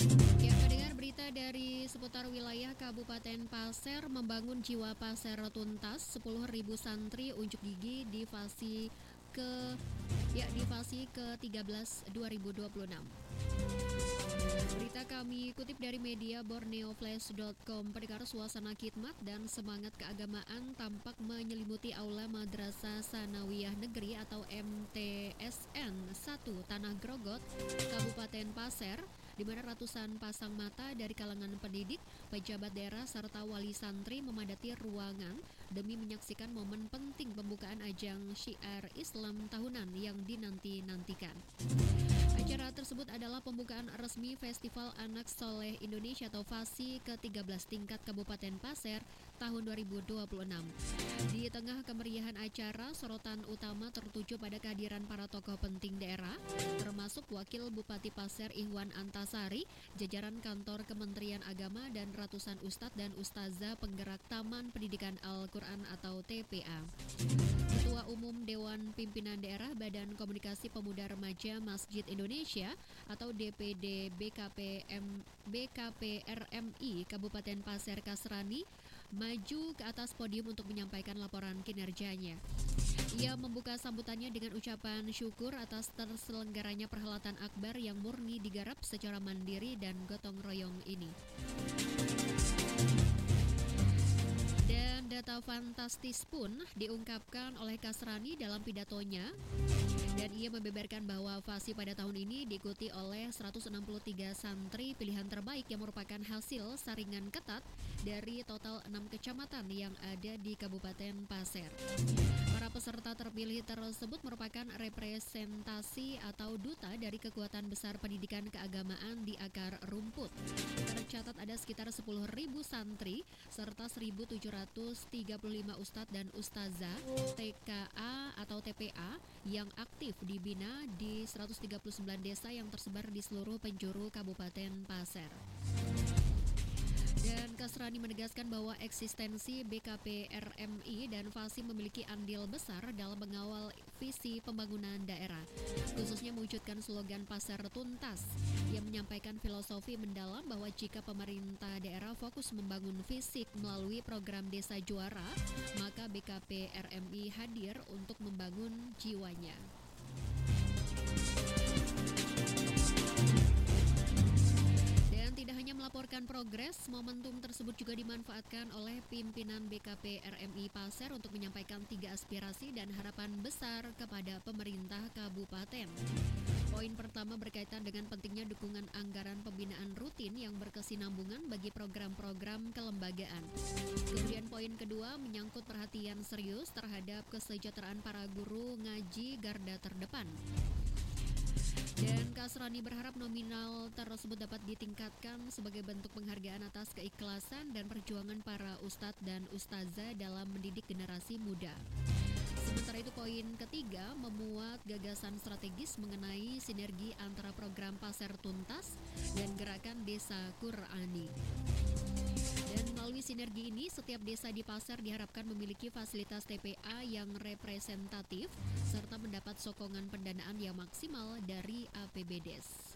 Ya, pendengar berita dari seputar wilayah Kabupaten Pasir membangun jiwa Pasir tuntas 10.000 santri unjuk gigi di ke fase ke-13 2026. Berita kami kutip dari media borneoflash.com. Pendengar, suasana khidmat dan semangat keagamaan tampak menyelimuti Aula Madrasah Sanawiyah Negeri atau MTSN 1 Tanah Grogot, Kabupaten Pasir, di mana ratusan pasang mata dari kalangan pendidik, pejabat daerah, serta wali santri memadati ruangan demi menyaksikan momen penting pembukaan ajang syiar Islam tahunan yang dinanti-nantikan. Acara tersebut adalah pembukaan resmi Festival Anak Soleh Indonesia atau FASI ke-13 tingkat Kabupaten Pasir tahun 2026. Di tengah kemeriahan acara, sorotan utama tertuju pada kehadiran para tokoh penting daerah, termasuk Wakil Bupati Pasir Ihwan Antasari, jajaran kantor Kementerian Agama, dan ratusan ustadz dan ustazah penggerak Taman Pendidikan Al-Quran atau TPA. Ketua Umum Dewan Pimpinan Daerah Badan Komunikasi Pemuda Remaja Masjid Indonesia atau DPD BKP RMI Kabupaten Pasir Kasrani maju ke atas podium untuk menyampaikan laporan kinerjanya. Ia membuka sambutannya dengan ucapan syukur atas terselenggaranya perhelatan akbar yang murni digarap secara mandiri dan gotong royong ini. Dan data fantastis pun diungkapkan oleh Kasrani dalam pidatonya, dan ia membeberkan bahwa FASI pada tahun ini diikuti oleh 163 santri pilihan terbaik yang merupakan hasil saringan ketat dari total 6 kecamatan yang ada di Kabupaten Pasir. Para peserta terpilih tersebut merupakan representasi atau duta dari kekuatan besar pendidikan keagamaan di akar rumput. Tercatat ada sekitar 10.000 santri serta 1.735 ustadz dan ustazah TKA atau TPA yang aktif dibina di 139 desa yang tersebar di seluruh penjuru Kabupaten Pasir. Dan Kasrani menegaskan bahwa eksistensi BKP RMI dan FASI memiliki andil besar dalam mengawal visi pembangunan daerah, khususnya mewujudkan slogan Pasir Tuntas yang menyampaikan filosofi mendalam bahwa jika pemerintah daerah fokus membangun fisik melalui program Desa Juara, maka BKP RMI hadir untuk membangun jiwanya. Dan tidak hanya melaporkan progres, momentum tersebut juga dimanfaatkan oleh pimpinan BKP RMI Pasir untuk menyampaikan 3 aspirasi dan harapan besar kepada pemerintah kabupaten. Poin pertama berkaitan dengan pentingnya dukungan anggaran pembinaan rutin yang berkesinambungan bagi program-program kelembagaan. Kemudian poin kedua menyangkut perhatian serius terhadap kesejahteraan para guru ngaji garda terdepan. Dan Kasrani berharap nominal tersebut dapat ditingkatkan sebagai bentuk penghargaan atas keikhlasan dan perjuangan para ustadz dan ustazah dalam mendidik generasi muda. Sementara itu poin ketiga memuat gagasan strategis mengenai sinergi antara program Pasir Tuntas dan gerakan Desa Qur'ani. Dan melalui sinergi ini, setiap desa di Pasir diharapkan memiliki fasilitas TPA yang representatif serta mendapat sokongan pendanaan yang maksimal dari APBDes.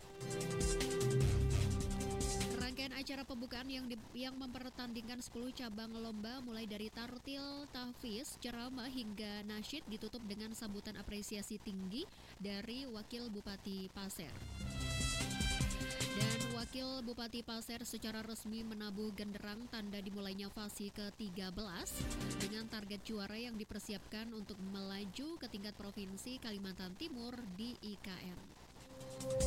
Rangkaian acara pembukaan yang mempertandingkan 10 cabang lomba mulai dari tartil, tahfiz, ceramah hingga nasyid ditutup dengan sambutan apresiasi tinggi dari Wakil Bupati Pasir. Dan Wakil Bupati Pasir secara resmi menabuh genderang tanda dimulainya fase ke-13 dengan target juara yang dipersiapkan untuk melaju ke tingkat provinsi Kalimantan Timur di IKN.